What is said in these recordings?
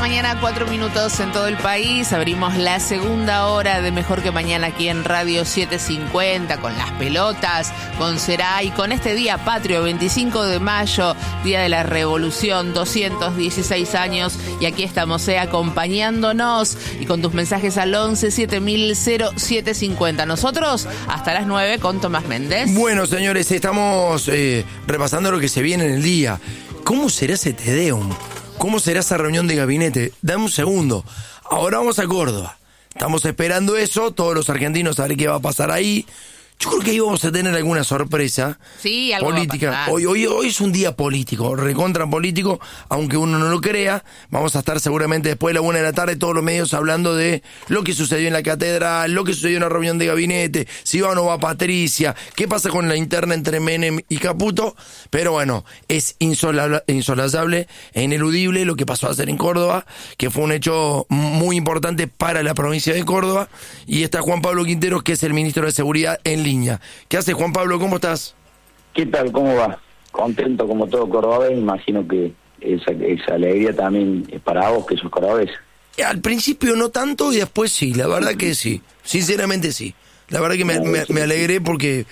mañana, 4 minutos en todo el país. Abrimos la segunda hora de Mejor que Mañana aquí en Radio 750 con las pelotas, con Seray, con este día patrio, 25 de mayo, Día de la Revolución, 216 años. Y aquí estamos, acompañándonos y con tus mensajes al 11 7000 0750. Nosotros hasta las 9 con Tomás Méndez. Bueno, señores, estamos repasando lo que se viene en el día. ¿Cómo será ese Te Deum? ¿Cómo será esa reunión de gabinete? Dame un segundo. Ahora vamos a Córdoba. Estamos esperando eso, todos los argentinos a ver qué va a pasar ahí. Yo creo que ahí vamos a tener alguna sorpresa política. Hoy es un día político, recontra político, aunque uno no lo crea. Vamos a estar seguramente después de la 1 de la tarde todos los medios hablando de lo que sucedió en la catedral, lo que sucedió en la reunión de gabinete, si va o no va Patricia, qué pasa con la interna entre Menem y Caputo. Pero bueno, es insolasable e ineludible lo que pasó ayer en Córdoba, que fue un hecho muy importante para la provincia de Córdoba. Y está Juan Pablo Quinteros, que es el ministro de Seguridad en línea. ¿Qué haces, Juan Pablo? ¿Cómo estás? ¿Qué tal? ¿Cómo va? Contento como todo cordobés. Imagino que esa alegría también es para vos, que sos cordobés. Al principio no tanto y después sí, la verdad que sí. Sinceramente sí. La verdad que me alegré porque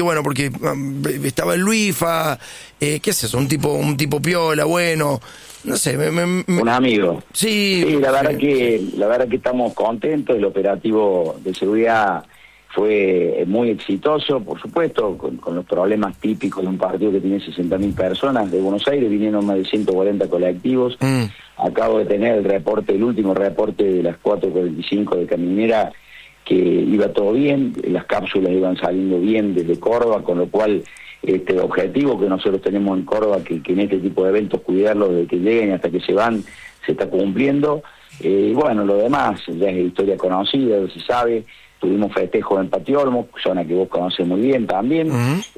estaba el Luifa, ¿qué es eso? Un tipo piola, bueno, no sé, un amigo. Sí, la verdad que estamos contentos. El operativo de seguridad fue muy exitoso, por supuesto, con los problemas típicos de un partido que tiene 60.000 personas. De Buenos Aires vinieron más de 140 colectivos. Acabo de tener el último reporte de las 4:45 de Caminera, que iba todo bien, las cápsulas iban saliendo bien desde Córdoba, con lo cual este objetivo que nosotros tenemos en Córdoba, que en este tipo de eventos cuidarlos desde que lleguen hasta que se van, se está cumpliendo. Bueno, lo demás ya es historia conocida, se sabe. Tuvimos festejos en Patio Olmos, zona que vos conocés muy bien también,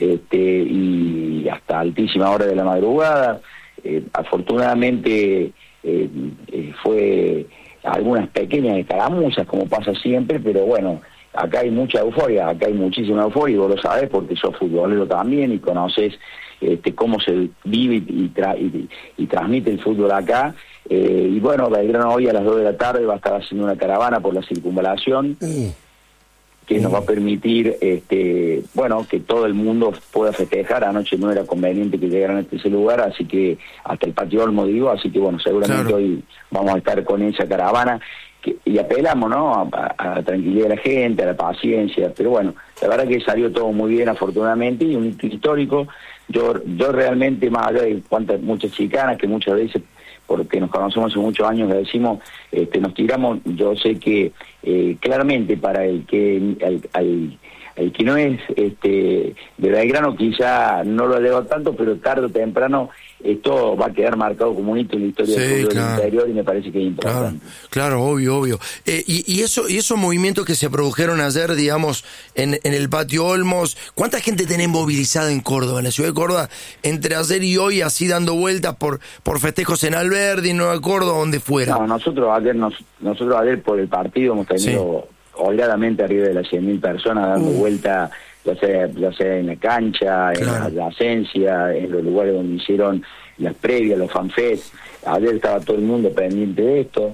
y hasta altísima hora de la madrugada. Afortunadamente fue algunas pequeñas escaramuzas, como pasa siempre, pero bueno, acá hay mucha euforia, acá hay muchísima euforia, y vos lo sabés porque sos futbolero también y conocés cómo se vive y transmite el fútbol acá. Y bueno, Belgrano hoy a las 2 de la tarde va a estar haciendo una caravana por la circunvalación, que nos va a permitir, bueno, que todo el mundo pueda festejar. Anoche no era conveniente que llegaran a ese lugar, así que hasta el Patio Olmo, así que bueno, seguramente hoy vamos a estar con esa caravana, y apelamos, ¿no?, a la tranquilidad de la gente, a la paciencia, pero bueno, la verdad que salió todo muy bien, afortunadamente, y un hito histórico. Yo realmente, más allá de muchas chicanas que muchas veces, porque nos conocemos hace muchos años, le decimos, nos tiramos. Yo sé que claramente para el que no es de Belgrano quizá no lo eleva tanto, pero tarde o temprano esto va a quedar marcado como un hito en la historia del fútbol del interior, y me parece que es importante. Claro, obvio. Y esos movimientos que se produjeron ayer, digamos, en el Patio Olmos, ¿cuánta gente tenés movilizada en Córdoba, en la ciudad de Córdoba, entre ayer y hoy, así dando vueltas por festejos en Alberdi, Nueva Córdoba, donde fuera? No, nosotros ayer por el partido hemos tenido holgadamente arriba de las 100.000 personas dando vuelta, ya sea en la cancha, en la adyacencia, en los lugares donde hicieron las previas, los fanfests. Ayer estaba todo el mundo pendiente de esto.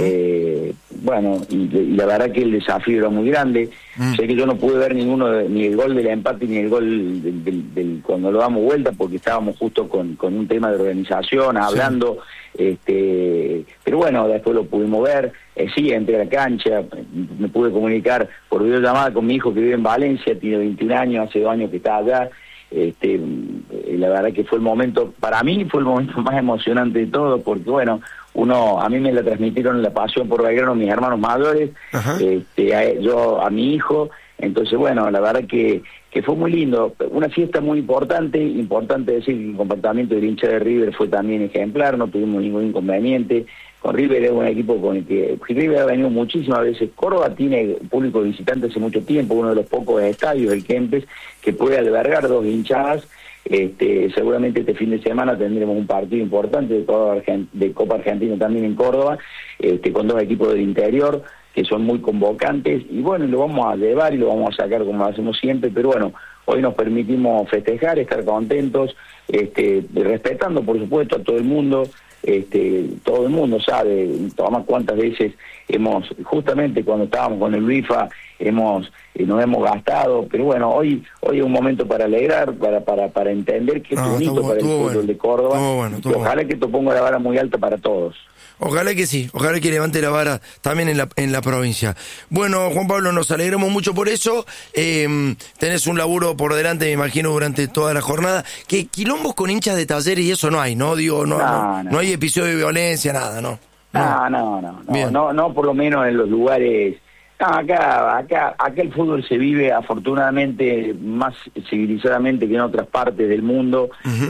Bueno, y la verdad que el desafío era muy grande. Sé que yo no pude ver ni el gol del empate ni el gol del cuando lo damos vuelta, porque estábamos justo con un tema de organización, hablando. Pero bueno, después lo pudimos ver. Sí, entré a la cancha, me pude comunicar por videollamada con mi hijo que vive en Valencia, tiene 21 años, hace 2 años que está allá. La verdad que fue el momento, para mí fue el momento más emocionante de todo, porque bueno, a mí me la transmitieron la pasión por Belgrano mis hermanos mayores, yo a mi hijo. Entonces bueno, la verdad que fue muy lindo, una fiesta muy importante decir que el comportamiento del hincha de River fue también ejemplar, no tuvimos ningún inconveniente. Con River es un equipo con el que River ha venido muchísimas veces. Córdoba tiene público visitante hace mucho tiempo, uno de los pocos estadios, el Kempes, que puede albergar 2 hinchadas. Seguramente este fin de semana tendremos un partido importante de Copa Argentina también en Córdoba, con 2 equipos del interior que son muy convocantes, y bueno, lo vamos a llevar y lo vamos a sacar como lo hacemos siempre, pero bueno, hoy nos permitimos festejar, estar contentos, respetando por supuesto a todo el mundo. todo el mundo sabe, Tomás, cuántas veces justamente cuando estábamos con el FIFA, nos hemos gastado, pero bueno, hoy es un momento para alegrar, para entender que es bonito para el fútbol de Córdoba, y ojalá que esto ponga la vara muy alta para todos. Ojalá que sí, ojalá que levante la vara también en la provincia. Bueno, Juan Pablo, nos alegramos mucho por eso. Tenés un laburo por delante, me imagino, durante toda la jornada. Que quilombos con hinchas de Talleres y eso no hay, ¿no? Digo, no hay episodio de violencia, nada, ¿no? No, por lo menos en los lugares. Acá el fútbol se vive afortunadamente más civilizadamente que en otras partes del mundo.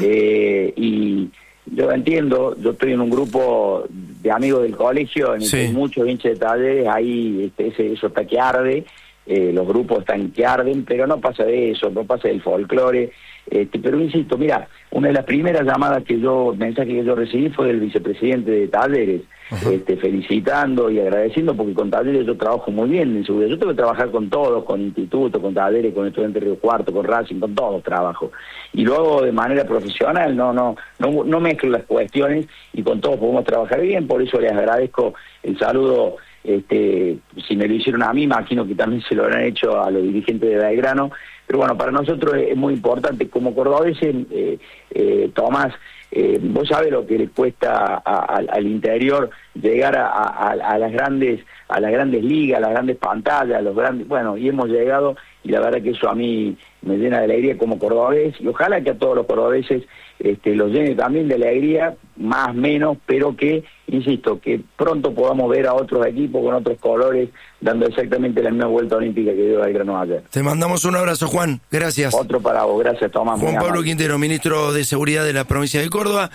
Y yo entiendo, yo estoy en un grupo de amigos del colegio en el que hay muchos hinchas de Talleres, ahí eso está que arde, los grupos están que arden, pero no pasa de eso, no pasa del folclore. Pero insisto, mira, una de las primeras mensajes que yo recibí fue del vicepresidente de Talleres, felicitando y agradeciendo, porque con Talleres yo trabajo muy bien en seguridad. Yo tengo que trabajar con todos, con Instituto, con Talleres, con Estudiantes de Río Cuarto, con Racing, con todos trabajo. Y lo hago de manera profesional, no mezclo las cuestiones, y con todos podemos trabajar bien. Por eso les agradezco el saludo. Si me lo hicieron a mí, imagino que también se lo habrán hecho a los dirigentes de Belgrano. Pero bueno, para nosotros es muy importante, como cordobeses, Tomás, vos sabés lo que le cuesta al interior llegar a las grandes ligas, a las grandes pantallas, y hemos llegado, y la verdad que eso a mí me llena de alegría como cordobés, y ojalá que a todos los cordobeses los llene también de alegría, más menos, pero que, insisto, que pronto podamos ver a otros equipos con otros colores dando exactamente la misma vuelta olímpica que dio Belgrano ayer. Te mandamos un abrazo, Juan, gracias. Otro para vos, gracias, Tomás. Juan Pablo Quintero, ministro de Seguridad de la provincia de Córdoba.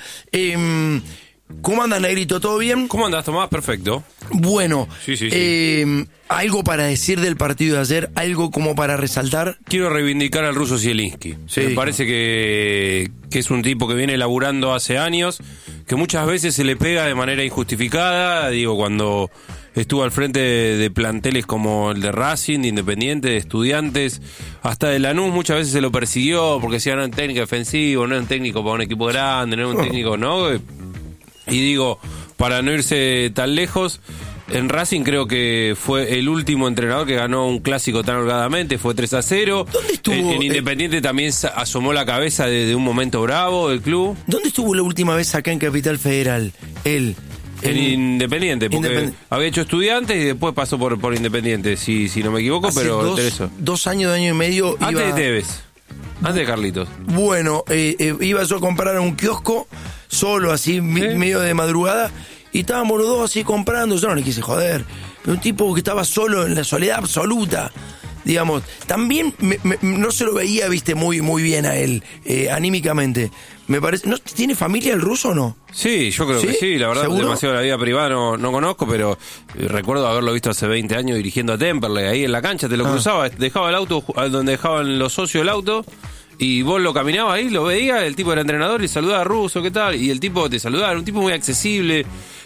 ¿Cómo andas, Negrito? ¿Todo bien? ¿Cómo andás, Tomás? Perfecto. Bueno, sí. ¿Algo para decir del partido de ayer? ¿Algo como para resaltar? Quiero reivindicar al ruso Zielinski. Sí. Me parece que es un tipo que viene laburando hace años, que muchas veces se le pega de manera injustificada. Digo, cuando estuvo al frente de planteles como el de Racing, de Independiente, de Estudiantes, hasta de Lanús, muchas veces se lo persiguió porque decía no era un técnico defensivo, no era un técnico para un equipo grande, no era un técnico, ¿no? Y digo, para no irse tan lejos, en Racing creo que fue el último entrenador que ganó un clásico tan holgadamente, fue 3-0. ¿Dónde estuvo? En Independiente también asomó la cabeza de un momento bravo del club. ¿Dónde estuvo la última vez acá en Capital Federal? Él. En Independiente, porque había hecho Estudiantes y después pasó por Independiente, si no me equivoco, hace pero dos años y medio. Antes de Tevez, antes de Carlitos. Bueno, iba yo a comprar a un kiosco, solo así, medio de madrugada, y estábamos los dos así comprando. Yo no le quise joder, pero un tipo que estaba solo en la soledad absoluta, digamos. También no se lo veía, viste, muy bien a él, anímicamente. Me parece. ¿No tiene familia el ruso o no? Sí, yo creo que sí, la verdad. ¿Seguro? Demasiado la vida privada no conozco, pero recuerdo haberlo visto hace 20 años dirigiendo a Temperley, ahí en la cancha, te lo cruzaba, dejaba el auto donde dejaban los socios el auto, y vos lo caminabas ahí, lo veías, el tipo era entrenador y saludaba a Russo, ¿qué tal? Y el tipo te saludaba, era un tipo muy accesible,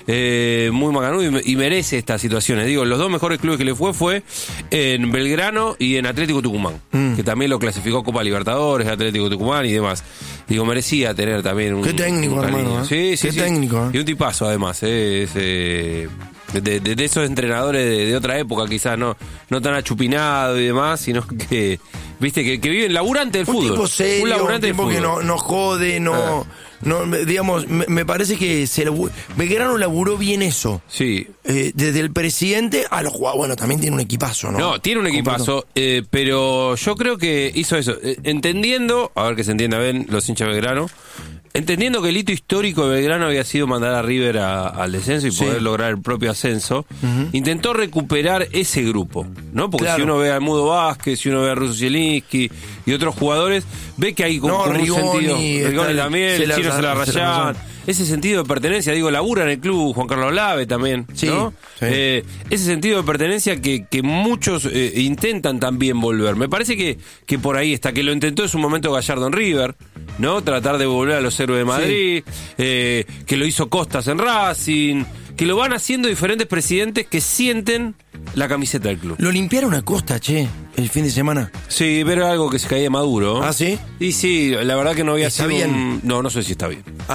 muy macanudo, y merece estas situaciones. Digo, los dos mejores clubes que le fue en Belgrano y en Atlético Tucumán, que también lo clasificó Copa Libertadores, Atlético Tucumán y demás. Digo, merecía tener también un... Qué técnico, hermano. Sí. Qué técnico. Y un tipazo, además, de esos entrenadores de otra época, quizás no tan achupinado y demás, sino que, viste, que viven laburante del fútbol. Tipo serio, un laburante tipo del fútbol. Que no jode, digamos, me parece que Belgrano laburó bien eso. Sí. Desde el presidente a los jugadores. Bueno, también tiene un equipazo, ¿no? No, tiene un equipazo, pero yo creo que hizo eso, entendiendo, a ver que se entienda bien los hinchas de Belgrano, entendiendo que el hito histórico de Belgrano había sido mandar a River al descenso y poder lograr el propio ascenso, intentó recuperar ese grupo, ¿no? Porque si uno ve a Mudo Vázquez, si uno ve a Russo Zielinski y otros jugadores, ve que hay como un sentido. Rigoni también, el Chino se la rayaban. Ese sentido de pertenencia, digo, labura en el club, Juan Carlos Lave también, ¿no? Sí. Ese sentido de pertenencia que muchos intentan también volver. Me parece que por ahí está, que lo intentó en su momento Gallardo en River, ¿no? Tratar de volver a los héroes de Madrid, que lo hizo Costas en Racing, que lo van haciendo diferentes presidentes que sienten la camiseta del club. Lo limpiaron a Costa, el fin de semana. Sí, pero algo que se caía Maduro. ¿Ah, sí? Y sí, la verdad que no había sido bien. No sé si está bien.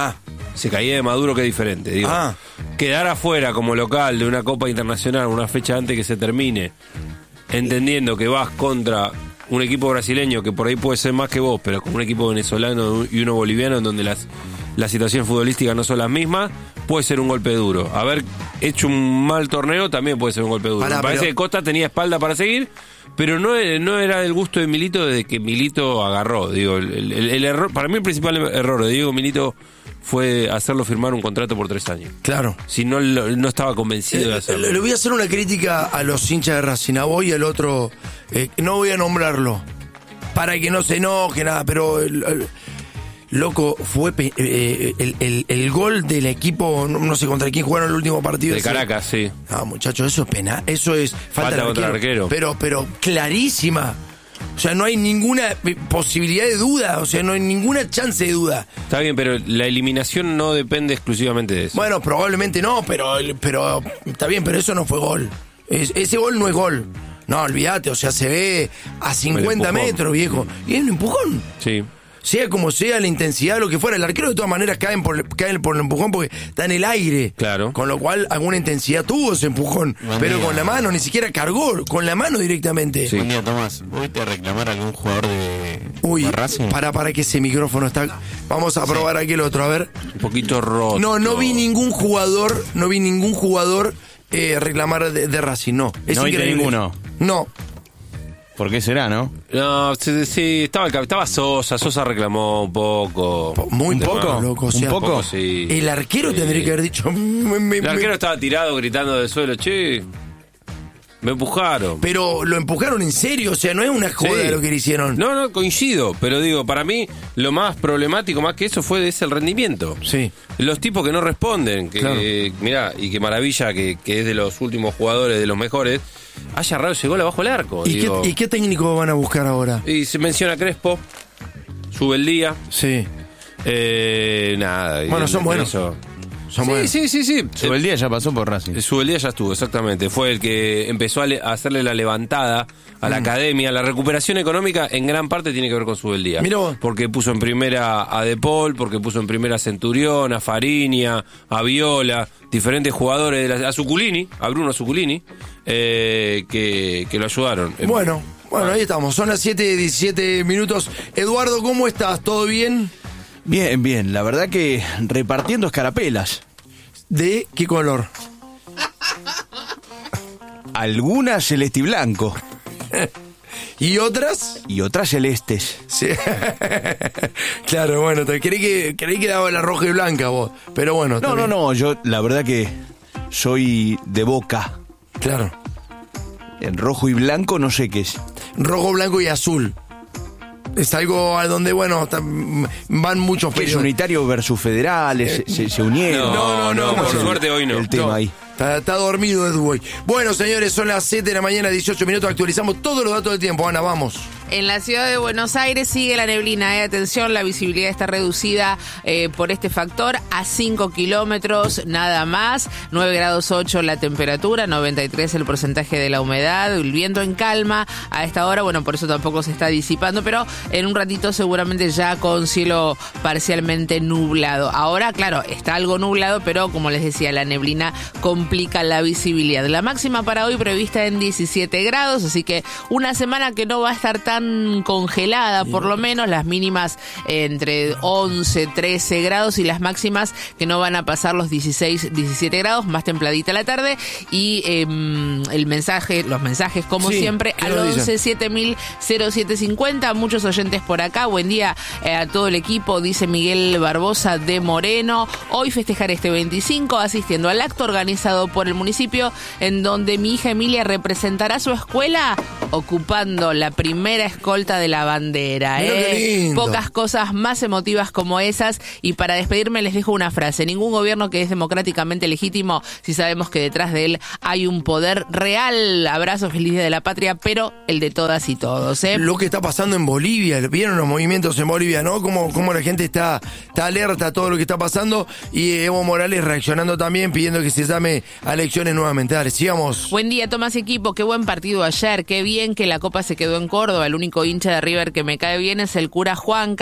se caía de Maduro, que es diferente. Digo, quedar afuera como local de una Copa Internacional una fecha antes que se termine, entendiendo que vas contra un equipo brasileño que por ahí puede ser más que vos, pero con un equipo venezolano y uno boliviano en donde las situaciones futbolísticas no son las mismas, puede ser un golpe duro. Haber hecho un mal torneo también puede ser un golpe duro. Me parece que Costa tenía espalda para seguir, pero no era del gusto de Milito desde que Milito agarró. Digo, el error, para mí el principal error de Diego Milito fue hacerlo firmar un contrato por 3 años. Claro. Si no estaba convencido de hacerlo. Le voy a hacer una crítica a los hinchas de Racing, a vos y al otro, no voy a nombrarlo, para que no se enoje nada, pero loco, fue el gol del equipo, no sé contra quién jugaron el último partido. De Caracas, sí. No, muchachos, eso es pena, eso es falta contra el arquero. Pero clarísima. O sea, no hay ninguna posibilidad de duda, o sea, no hay ninguna chance de duda. Está bien, pero la eliminación no depende exclusivamente de eso. Bueno, probablemente no, pero está bien, pero eso no fue gol. Ese gol no es gol. No, olvídate, o sea, se ve a 50 metros, viejo. Y es un empujón. Sí. Sea como sea, la intensidad, lo que fuera, el arquero de todas maneras caen por el empujón porque está en el aire. Claro. Con lo cual, alguna intensidad tuvo ese empujón. Pero con la mano, ni siquiera cargó, con la mano directamente. Sí. Buen día, Tomás. ¿Voy a reclamar a algún jugador de Racing? Para que ese micrófono está. Vamos a probar aquí el otro, a ver. Un poquito roto. No vi ningún jugador reclamar de Racing, no. Es no increíble. Ninguno. No. ¿Por qué será, no? No, sí, estaba Sosa reclamó un poco. Muy poco, loco. O sea, ¿un poco? Sí. El arquero tendría que haber dicho... El arquero estaba tirado gritando del suelo, che, me empujaron. Pero lo empujaron en serio, o sea, no es una joda lo que le hicieron. No, coincido, pero digo, para mí lo más problemático, más que eso, es el rendimiento. Sí. Los tipos que no responden, que mirá, y que maravilla que es de los últimos jugadores, de los mejores, haya agarrado ese gol abajo del arco. ¿Y qué técnico van a buscar ahora? Y se menciona Crespo, sube el día. Sí. Nada. Bueno, son buenos. Sí. Subeldía ya pasó por Racing. Subeldía ya estuvo, exactamente. Fue el que empezó a hacerle la levantada a la academia. La recuperación económica en gran parte tiene que ver con Subeldía. Mirá vos. Porque puso en primera a De Paul, porque puso en primera a Centurión, a Fariña, a Viola, diferentes jugadores, a Zuculini, a Bruno Zuculini, que lo ayudaron. Bueno, ahí estamos. Son las 7:17 minutos. Eduardo, ¿cómo estás? ¿Todo bien? Bien. La verdad que repartiendo escarapelas. ¿De qué color? Algunas celeste y blanco. ¿Y otras? Y otras celestes. Sí. Claro, bueno, creí que daba la roja y blanca vos. Pero bueno. No, yo la verdad que soy de Boca. Claro. En rojo y blanco no sé qué es. Rojo, blanco y azul. Es algo a donde, bueno, van muchos periodos. Es unitario versus federales, se unieron. No, por suerte hoy no. El tema ahí. Está dormido Edu hoy. Bueno, señores, son las 7 de la mañana, 18 minutos. Actualizamos todos los datos del tiempo. Ana, vamos. En la ciudad de Buenos Aires sigue la neblina. Atención, la visibilidad está reducida por este factor a 5 kilómetros, nada más. 9 grados 8 la temperatura, 93 el porcentaje de la humedad. El viento en calma a esta hora, bueno, por eso tampoco se está disipando, pero en un ratito seguramente ya con cielo parcialmente nublado. Ahora, claro, está algo nublado, pero como les decía, la neblina complica la visibilidad. La máxima para hoy prevista en 17 grados, así que una semana que no va a estar tan congelada, por lo menos, las mínimas entre 11, 13 grados y las máximas que no van a pasar los 16, 17 grados, más templadita la tarde. Y los mensajes como siempre al 11 7000 0750. Muchos oyentes por acá. Buen día a todo el equipo, dice Miguel Barbosa de Moreno. Hoy festejar este 25 asistiendo al acto organizado por el municipio en donde mi hija Emilia representará su escuela ocupando la primera escolta de la bandera. Pocas cosas más emotivas como esas. Y para despedirme les dejo una frase: ningún gobierno que es democráticamente legítimo si sabemos que detrás de él hay un poder real. Abrazo, feliz día de la patria, pero el de todas y todos. Lo que está pasando en Bolivia, vieron los movimientos en Bolivia, ¿no? Cómo la gente está alerta a todo lo que está pasando, y Evo Morales reaccionando también, pidiendo que se llame a elecciones nuevamente. Dale, sigamos. Buen día, Tomás, equipo, qué buen partido ayer, qué bien que la Copa se quedó en Córdoba. El único hincha de River que me cae bien es el cura Juanca.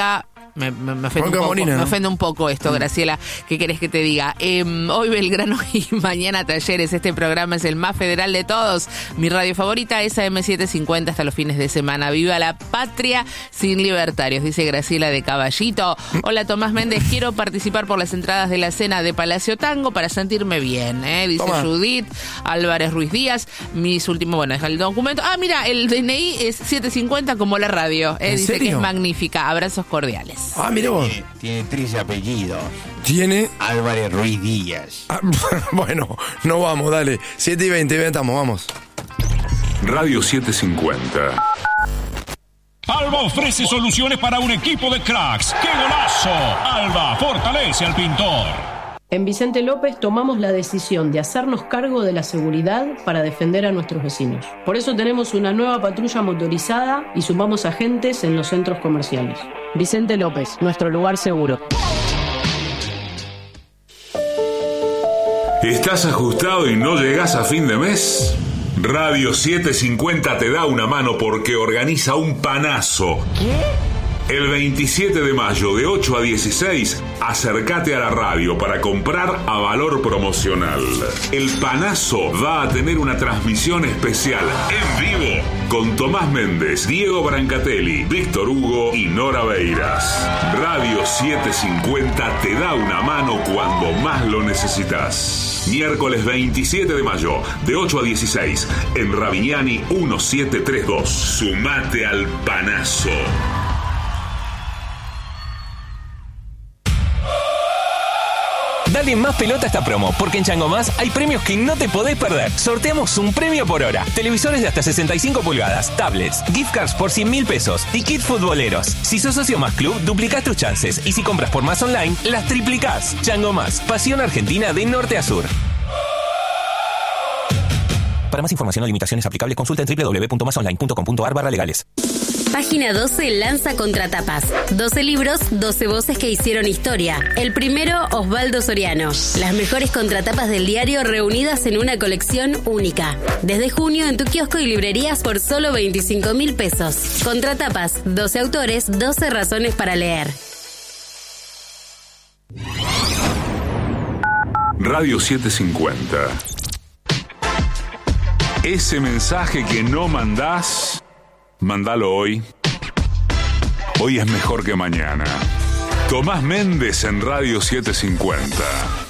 Me ofende un poco esto, Graciela. ¿Qué querés que te diga? Hoy Belgrano y mañana Talleres. Este programa es el más federal de todos. Mi radio favorita es AM750 hasta los fines de semana. ¡Viva la patria sin libertarios! Dice Graciela de Caballito. Hola, Tomás Méndez. Quiero participar por las entradas de la cena de Palacio Tango para sentirme bien. Dice Judith Álvarez Ruiz Díaz. Mis últimos, deja el documento. Mira, el DNI es 750 como la radio. Dice serio? Que es magnífica. Abrazos cordiales. Mira vos. Tiene 13 apellidos. ¿Tiene? Álvarez Ruiz Díaz. Bueno, no vamos, dale. 7:20, estamos, vamos. Radio 750. Alba ofrece soluciones para un equipo de cracks. ¡Qué golazo! Alba fortalece al pintor. En Vicente López tomamos la decisión de hacernos cargo de la seguridad para defender a nuestros vecinos. Por eso tenemos una nueva patrulla motorizada y sumamos agentes en los centros comerciales. Vicente López, nuestro lugar seguro. ¿Estás ajustado y no llegas a fin de mes? Radio 750 te da una mano porque organiza un panazo. ¿Qué? El 27 de mayo de 8 a 16, acércate a la radio para comprar a valor promocional. El panazo va a tener una transmisión especial en vivo con Tomás Méndez, Diego Brancatelli, Víctor Hugo y Nora Beiras. Radio 750 te da una mano cuando más lo necesitas. Miércoles 27 de mayo, de 8 a 16, en Ravignani 1732. Sumate al panazo. Dale más pelota a esta promo, porque en Chango Más hay premios que no te podés perder. Sorteamos un premio por hora. Televisores de hasta 65 pulgadas, tablets, gift cards por 100.000 pesos y kit futboleros. Si sos socio Más Club, duplicás tus chances. Y si compras por Más Online, las triplicás. Chango Más, pasión argentina de norte a sur. Para más información o limitaciones aplicables, consulta en www.masonline.com.ar/legales. Página 12 lanza Contratapas. 12 libros, 12 voces que hicieron historia. El primero, Osvaldo Soriano. Las mejores contratapas del diario reunidas en una colección única. Desde junio en tu kiosco y librerías por solo 25.000 pesos. Contratapas, 12 autores, 12 razones para leer. Radio 750. Ese mensaje que no mandás, mandalo hoy. Hoy es mejor que mañana. Tomás Méndez en Radio 750.